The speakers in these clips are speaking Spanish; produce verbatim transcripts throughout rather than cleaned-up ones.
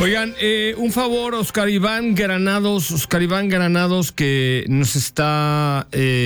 Oigan, eh, un favor, Oscar Iván Granados, Oscar Iván Granados, que nos está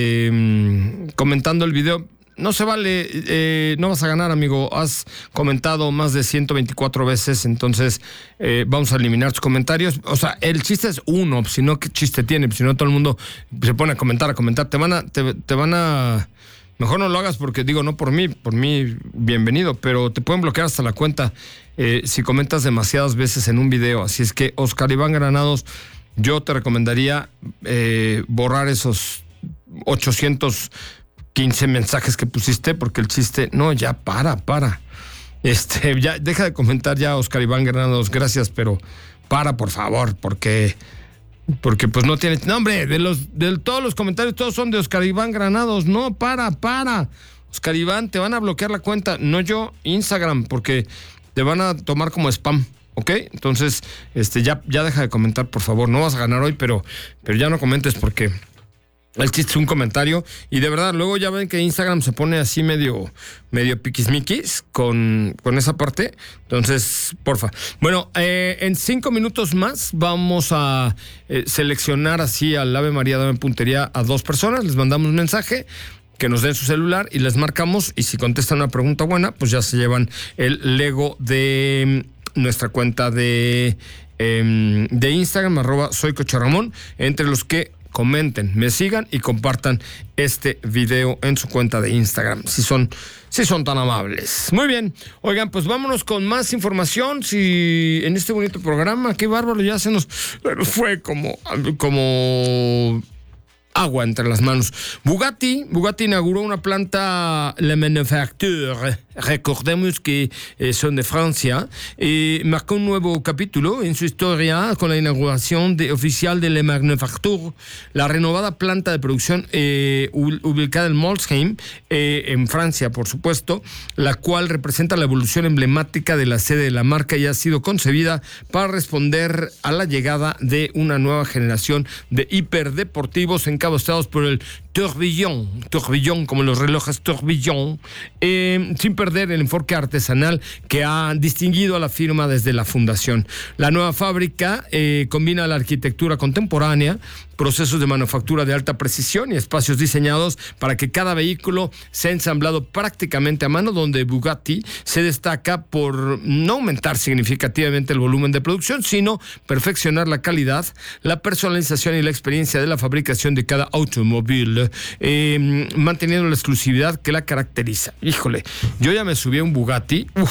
eh, comentando el video. No se vale, eh, no vas a ganar, amigo. Has comentado más de ciento veinticuatro veces, entonces eh, vamos a eliminar tus comentarios. O sea, el chiste es uno, si no, ¿qué chiste tiene? Si no, todo el mundo se pone a comentar, a comentar. Te van a, te, te van a... Mejor no lo hagas porque, digo, no por mí, por mí, bienvenido, pero te pueden bloquear hasta la cuenta eh, si comentas demasiadas veces en un video. Así es que, Oscar Iván Granados, yo te recomendaría eh, borrar esos ochocientos quince mensajes que pusiste, porque el chiste, no, ya para, para. Este, ya, deja de comentar ya, Oscar Iván Granados, gracias, pero para, por favor, porque, porque pues no tiene, no, hombre, de los, de todos los comentarios, todos son de Oscar Iván Granados, no, para, para. Oscar Iván, te van a bloquear la cuenta, no yo, Instagram, porque te van a tomar como spam. ¿Ok? Entonces, este, ya, ya deja de comentar, por favor. No vas a ganar hoy, pero, pero ya no comentes porque el chiste es un comentario. Y de verdad, luego ya ven que Instagram se pone así medio, medio piquismiquis con, con esa parte. Entonces, porfa. Bueno, eh, en cinco minutos más vamos a eh, seleccionar así al Ave María Dame Puntería a dos personas. Les mandamos un mensaje, que nos den su celular y les marcamos. Y si contestan una pregunta buena, pues ya se llevan el Lego de nuestra cuenta de, eh, de Instagram, arroba soy Coche Ramón, entre los que comenten, me sigan y compartan este video en su cuenta de Instagram, si son, si son tan amables. Muy bien, oigan, pues vámonos con más información. Si en este bonito programa, qué bárbaro, ya se nos fue como, como agua entre las manos. Bugatti, Bugatti inauguró una planta Le Manufacture, recordemos que eh, son de Francia, y marcó un nuevo capítulo en su historia con la inauguración de, oficial de Le Manufacture, la renovada planta de producción eh, ubicada en Molsheim, eh, en Francia, por supuesto, la cual representa la evolución emblemática de la sede de la marca y ha sido concebida para responder a la llegada de una nueva generación de hiperdeportivos encabezados por el tourbillon, tourbillon como los relojes tourbillon, eh, sin perder el enfoque artesanal que ha distinguido a la firma desde la fundación. La nueva fábrica eh, combina la arquitectura contemporánea, procesos de manufactura de alta precisión y espacios diseñados para que cada vehículo sea ensamblado prácticamente a mano, donde Bugatti se destaca por no aumentar significativamente el volumen de producción, sino perfeccionar la calidad, la personalización y la experiencia de la fabricación de cada automóvil, eh, manteniendo la exclusividad que la caracteriza. Híjole, yo ya me subí a un Bugatti, uff,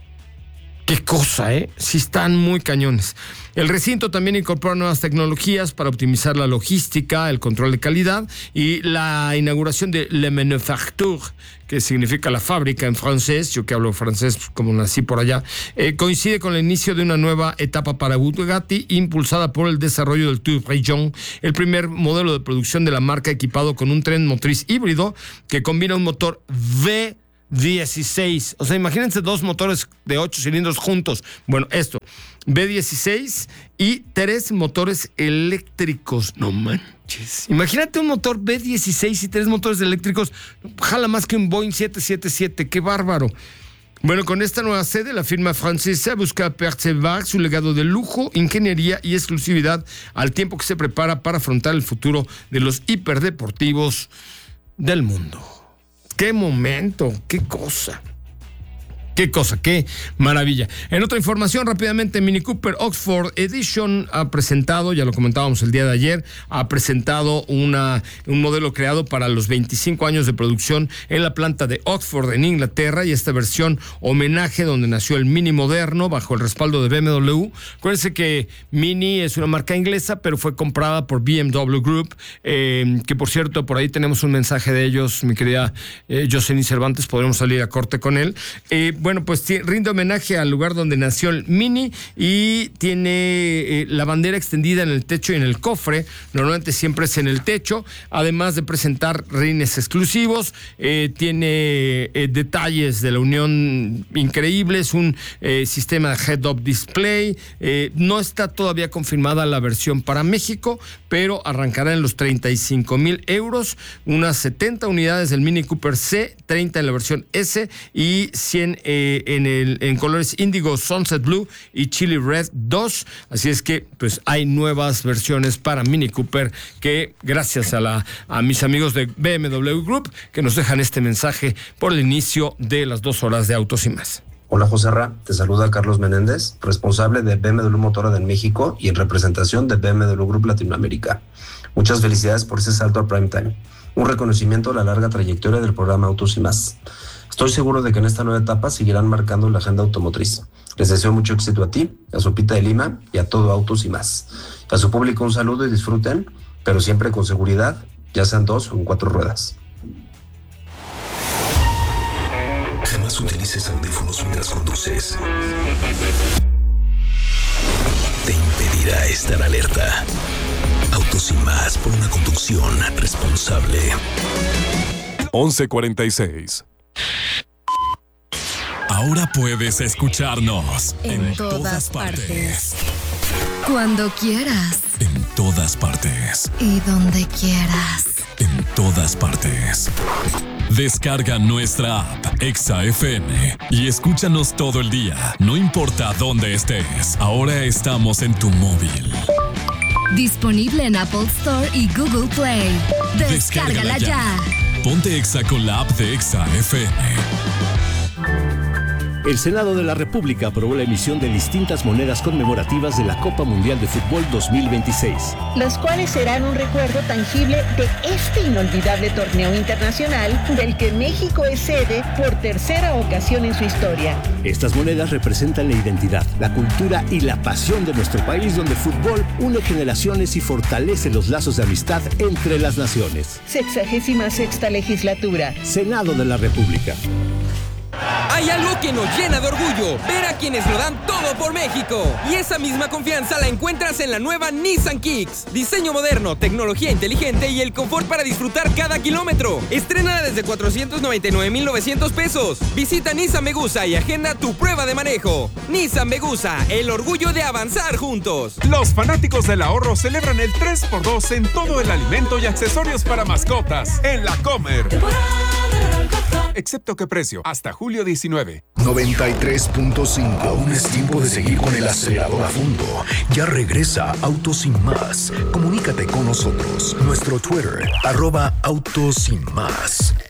qué cosa, ¿eh? Sí están muy cañones. El recinto también incorpora nuevas tecnologías para optimizar la logística, el control de calidad y la inauguración de Le Manufacture, que significa la fábrica en francés, yo que hablo francés como nací por allá, eh, coincide con el inicio de una nueva etapa para Bugatti, impulsada por el desarrollo del Tourbillon, el primer modelo de producción de la marca equipado con un tren motriz híbrido que combina un motor V dieciséis, o sea, imagínense dos motores de ocho cilindros juntos. Bueno, esto, V dieciséis y tres motores eléctricos. No manches. Imagínate un motor V dieciséis y tres motores eléctricos. Jala más que un Boeing siete siete siete. ¡Qué bárbaro! Bueno, con esta nueva sede, la firma francesa busca preservar su legado de lujo, ingeniería y exclusividad al tiempo que se prepara para afrontar el futuro de los hiperdeportivos del mundo. ¡Qué momento! ¡Qué cosa! ¡Qué cosa! ¡Qué maravilla! En otra información, rápidamente, Mini Cooper Oxford Edition ha presentado, ya lo comentábamos el día de ayer, ha presentado una, un modelo creado para los veinticinco años de producción en la planta de Oxford, en Inglaterra, y esta versión homenaje donde nació el Mini moderno bajo el respaldo de B M W. Acuérdense que Mini es una marca inglesa, pero fue comprada por B M W Group, eh, que por cierto, por ahí tenemos un mensaje de ellos, mi querida eh, Jocelyn Cervantes, podremos salir a corte con él. Eh, Bueno, pues rinde homenaje al lugar donde nació el Mini y tiene eh, la bandera extendida en el techo y en el cofre. Normalmente siempre es en el techo, además de presentar rines exclusivos. Eh, tiene eh, detalles de la unión increíbles, un eh, sistema de head-up display. Eh, no está todavía confirmada la versión para México, pero arrancará en los treinta y cinco mil euros, unas setenta unidades del Mini Cooper C, treinta en la versión S y cien eh, eh, en, el, en colores índigo, Sunset Blue y Chili Red dos. Así es que pues hay nuevas versiones para Mini Cooper que gracias a, la, a mis amigos de B M W Group que nos dejan este mensaje por el inicio de las dos horas de Autos y Más. Hola José Ra, te saluda Carlos Menéndez, responsable de B M W Motorrad en México y en representación de B M W Group Latinoamérica. Muchas felicidades por ese salto a Prime Time, un reconocimiento a la larga trayectoria del programa Autos y Más. Estoy seguro de que en esta nueva etapa seguirán marcando la agenda automotriz. Les deseo mucho éxito a ti, a Sopita de Lima y a todo Autos y Más. A su público un saludo y disfruten, pero siempre con seguridad, ya sean dos o en cuatro ruedas. Jamás utilices audífonos mientras conduces. Te impedirá estar alerta. Autos y Más por una conducción responsable. once cuarenta y seis. Ahora puedes escucharnos en, en todas, todas partes. partes. Cuando quieras. En todas partes. Y donde quieras. En todas partes. Descarga nuestra app Exa F M y escúchanos todo el día, no importa dónde estés. Ahora estamos en tu móvil. Disponible en Apple Store y Google Play. Descárgala, Descárgala ya. ya. Ponte Exa con la app de Exa F M. El Senado de la República aprobó la emisión de distintas monedas conmemorativas de la Copa Mundial de Fútbol dos mil veintiséis. Las cuales serán un recuerdo tangible de este inolvidable torneo internacional del que México es sede por tercera ocasión en su historia. Estas monedas representan la identidad, la cultura y la pasión de nuestro país, donde el fútbol une generaciones y fortalece los lazos de amistad entre las naciones. Sexagésima sexta legislatura. Senado de la República. Hay algo que nos llena de orgullo, ver a quienes lo dan todo por México. Y esa misma confianza la encuentras en la nueva Nissan Kicks. Diseño moderno, tecnología inteligente y el confort para disfrutar cada kilómetro. Estrénala desde cuatrocientos noventa y nueve mil novecientos pesos. Visita Nissan Megusa y agenda tu prueba de manejo. Nissan Megusa, el orgullo de avanzar juntos. Los fanáticos del ahorro celebran el tres por dos en todo el alimento y accesorios para mascotas en La Comer. Excepto que precio, hasta julio diecinueve. noventa y tres punto cinco. Aún es tiempo de seguir con el acelerador a fondo. Ya regresa Autos Sin Más. Comunícate con nosotros. Nuestro Twitter, arroba Autos Sin Más.